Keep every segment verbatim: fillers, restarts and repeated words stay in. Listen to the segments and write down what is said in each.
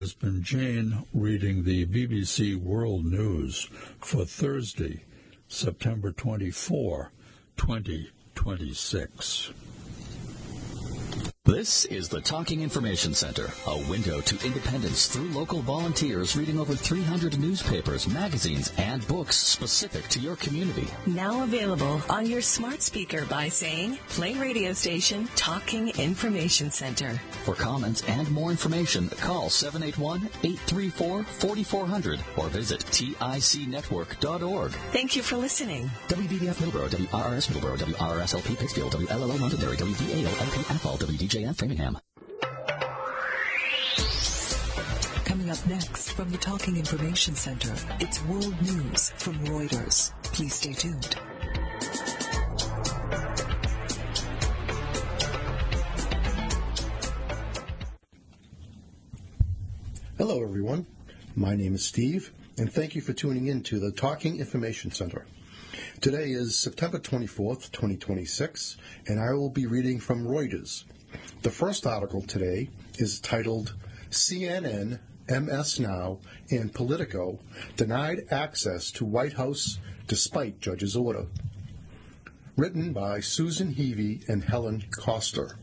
Has been Jane reading the B B C World News for Thursday, September twenty-fourth, twenty twenty-six. This is the Talking Information Center, a window to independence through local volunteers reading over three hundred newspapers, magazines, and books specific to your community. Now available on your smart speaker by saying, play radio station Talking Information Center. For comments and more information, call seven eight one, eight three four, four four zero zero or visit tic network dot org. Thank you for listening. W B B F Middleborough, W R R S Middleborough, W R R S L P Pittsfield, W L L O Londonderry, W V A L L P Athol, W D J F Framingham. Coming up next from the Talking Information Center, it's World News from Reuters. Please stay tuned. Hello, everyone. My name is Steve, and thank you for tuning in to the Talking Information Center. Today is September twenty-fourth, twenty twenty-six, and I will be reading from Reuters. The first article today is titled, C N N, M S Now, and Politico Denied Access to White House Despite Judge's Order. Written by Susan Heavey and Helen Koster.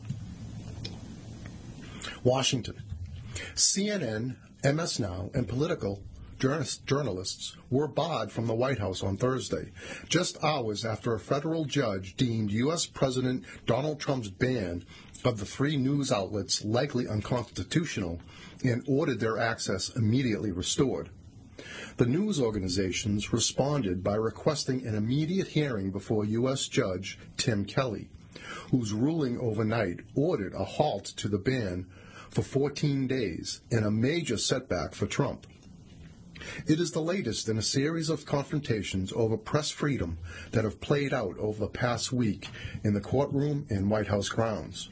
Washington. C N N, M S Now, and Politico journalists were barred from the White House on Thursday, just hours after a federal judge deemed U S. President Donald Trump's ban of the three news outlets likely unconstitutional and ordered their access immediately restored. The news organizations responded by requesting an immediate hearing before U S. Judge Tim Kelly, whose ruling overnight ordered a halt to the ban for fourteen days and a major setback for Trump. It is the latest in a series of confrontations over press freedom that have played out over the past week in the courtroom and White House grounds.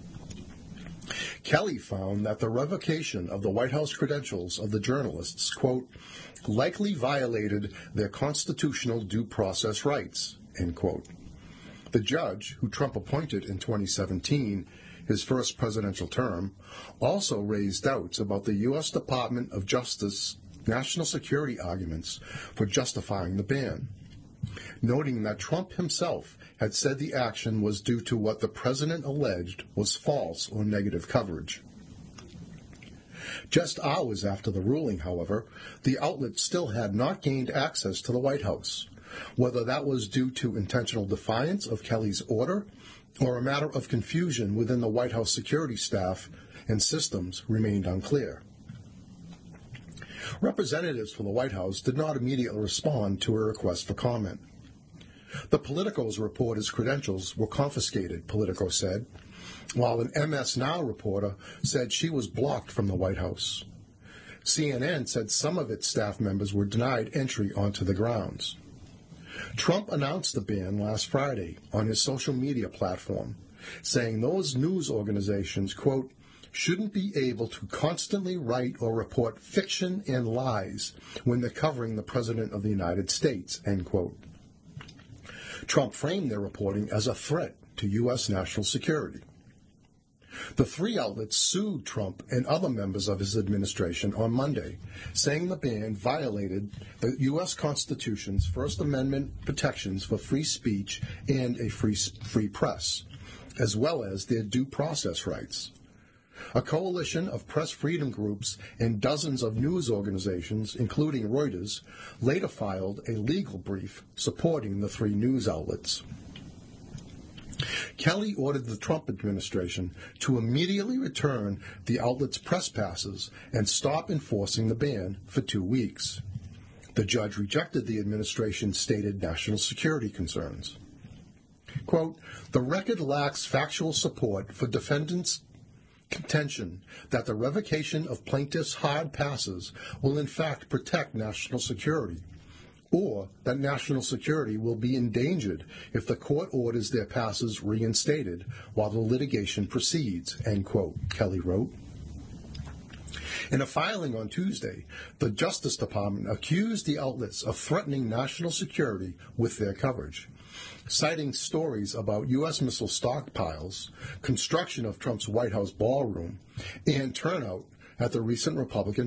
Kelly found that the revocation of the White House credentials of the journalists, quote, likely violated their constitutional due process rights, end quote. The judge, who Trump appointed in twenty seventeen, his first presidential term, also raised doubts about the U S. Department of Justice national security arguments for justifying the ban, noting that Trump himself had said the action was due to what the president alleged was false or negative coverage. Just hours after the ruling, however, the outlet still had not gained access to the White House. Whether that was due to intentional defiance of Kelly's order or a matter of confusion within the White House security staff and systems remained unclear. Representatives from the White House did not immediately respond to a request for comment. The Politico's reporter's credentials were confiscated, Politico said, while an M S Now reporter said she was blocked from the White House. C N N said some of its staff members were denied entry onto the grounds. Trump announced the ban last Friday on his social media platform, saying those news organizations, quote, shouldn't be able to constantly write or report fiction and lies when they're covering the President of the United States, end quote. Trump framed their reporting as a threat to U S national security. The three outlets sued Trump and other members of his administration on Monday, saying the ban violated the U S. Constitution's First Amendment protections for free speech and a free, free press, as well as their due process rights. A coalition of press freedom groups and dozens of news organizations, including Reuters, later filed a legal brief supporting the three news outlets. Kelly ordered the Trump administration to immediately return the outlets' press passes and stop enforcing the ban for two weeks. The judge rejected the administration's stated national security concerns. Quote, the record lacks factual support for defendants' contention that the revocation of plaintiffs' hard passes will in fact protect national security, or that national security will be endangered if the court orders their passes reinstated while the litigation proceeds, end quote, Kelly wrote. In a filing on Tuesday, the Justice Department accused the outlets of threatening national security with their coverage, citing stories about U S missile stockpiles, construction of Trump's White House ballroom, and turnout at the recent Republican